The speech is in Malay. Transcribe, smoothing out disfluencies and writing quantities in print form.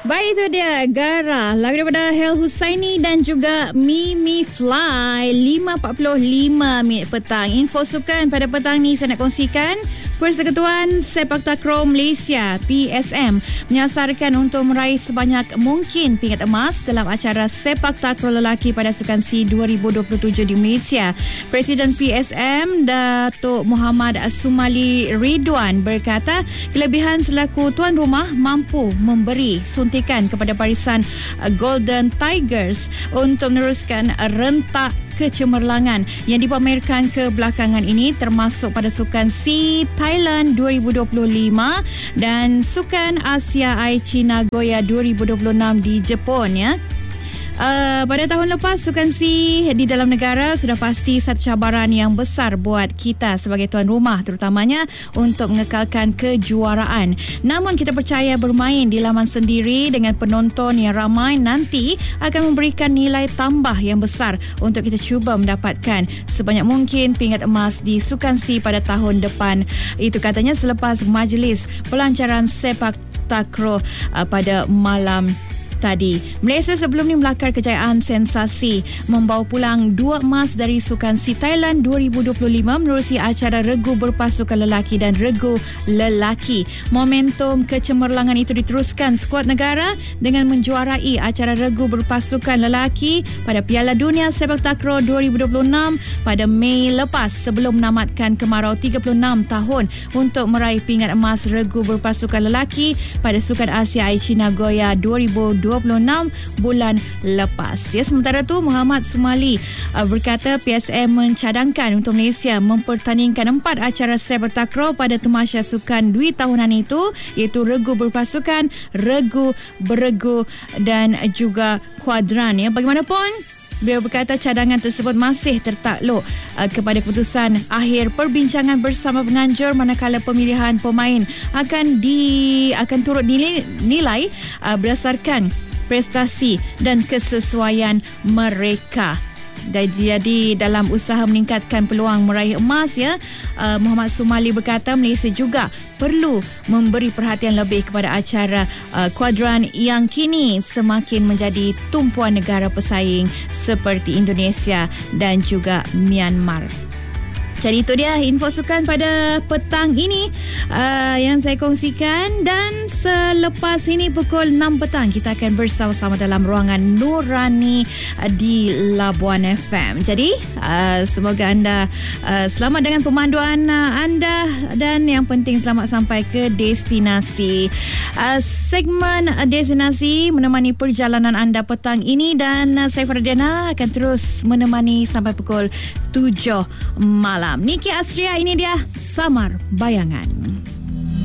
Baik, itu dia Gara, lagu daripada Hel Husaini dan juga Mimi Fly. 5.45 petang. Info sukan pada petang ni saya nak kongsikan. Persekutuan Sepak Takraw Malaysia PSM menyasarkan untuk meraih sebanyak mungkin pingat emas dalam acara Sepak Takraw lelaki pada Sukan C 2027 di Malaysia. Presiden PSM Datuk Muhammad Sumali Ridwan berkata kelebihan selaku tuan rumah mampu memberi suntikan kepada barisan Golden Tigers untuk meneruskan rentak kecemerlangan yang dipamerkan kebelakangan ini, termasuk pada Sukan C Thailand 2025 dan Sukan Asia Aichi Nagoya 2026 di Jepun ya. Pada tahun lepas, Sukan C di dalam negara sudah pasti satu cabaran yang besar buat kita sebagai tuan rumah, terutamanya untuk mengekalkan kejuaraan. Namun kita percaya bermain di laman sendiri dengan penonton yang ramai nanti akan memberikan nilai tambah yang besar untuk kita cuba mendapatkan sebanyak mungkin pingat emas di Sukan C pada tahun depan. Itu katanya selepas majlis pelancaran sepak takraw pada malam tadi. Malaysia sebelum ni melakar kejayaan sensasi membawa pulang 2 emas dari Sukan C Thailand 2025 menerusi acara regu berpasukan lelaki dan regu lelaki. Momentum kecemerlangan itu diteruskan skuad negara dengan menjuarai acara regu berpasukan lelaki pada Piala Dunia Sepak Takraw 2026 pada Mei lepas sebelum menamatkan kemarau 36 tahun untuk meraih pingat emas regu berpasukan lelaki pada Sukan Asia Aichi Nagoya 2026 bulan lepas. Ya, sementara tu Muhammad Sumali berkata PSM mencadangkan untuk Malaysia mempertandingkan 4 acara sepak takraw pada temasya sukan dui tahunan itu, iaitu regu berpasukan, regu beregu dan juga kuadran ya. Bagaimanapun beliau berkata cadangan tersebut masih tertakluk kepada keputusan akhir perbincangan bersama penganjur, manakala pemilihan pemain akan turut nilai berdasarkan prestasi dan kesesuaian mereka. Jadi dalam usaha meningkatkan peluang meraih emas ya, Muhammad Sumali berkata Malaysia juga perlu memberi perhatian lebih kepada acara kuadran yang kini semakin menjadi tumpuan negara pesaing seperti Indonesia dan juga Myanmar. Jadi itu dia info sukan pada petang ini yang saya kongsikan, dan selepas ini pukul 6 petang kita akan bersama-sama dalam ruangan Nurani di Labuan FM. Jadi semoga anda selamat dengan pemanduan anda dan yang penting selamat sampai ke destinasi. Segmen destinasi menemani perjalanan anda petang ini, dan saya Fardiana akan terus menemani sampai pukul 7 malam. Niki Astria, ini dia Samar Bayangan.